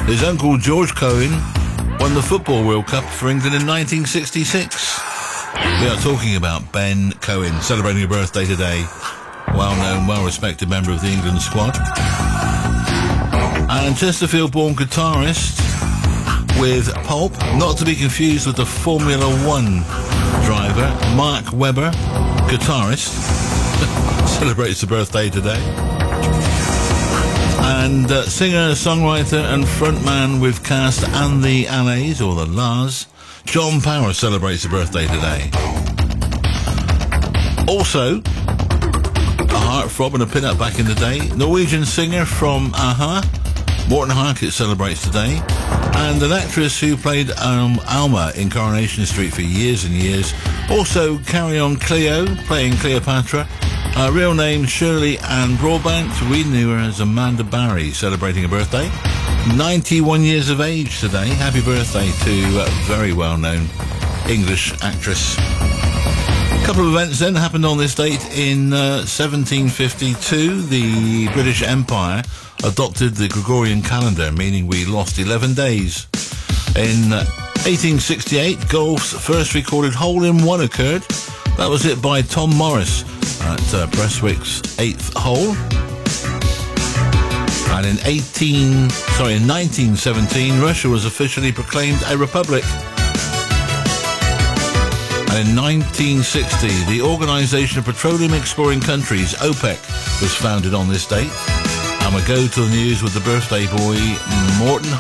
His uncle George Cohen won the Football World Cup for England in 1966. We are talking about Ben Cohen, celebrating a birthday today. Well-known, well-respected member of the England squad. And Chesterfield-born guitarist with Pulp, not to be confused with the Formula One driver, Mark Webber, guitarist, celebrates a birthday today. And singer, songwriter and frontman with cast and the Allays, or the Lars, John Power celebrates a birthday today. Also, a heartthrob and a pin-up back in the day, Norwegian singer from Aha, Morten Harket celebrates today, and an actress who played Alma in Coronation Street for years and years. Also, Carry On Cleo, playing Cleopatra. Her real name, Shirley Ann Broadbent. We knew her as Amanda Barry, celebrating a birthday. 91 years of age today. Happy birthday to a very well-known English actress. A couple of events then happened on this date. In 1752, the British Empire adopted the Gregorian calendar, meaning we lost 11 days. In 1868, golf's first recorded hole-in-one occurred. That was hit by Tom Morris at Prestwick's 8th hole. And in 1917, Russia was officially proclaimed a republic. And in 1960, the Organisation of Petroleum Exploring Countries, OPEC, was founded on this date. And we go to the news with the birthday boy, Morten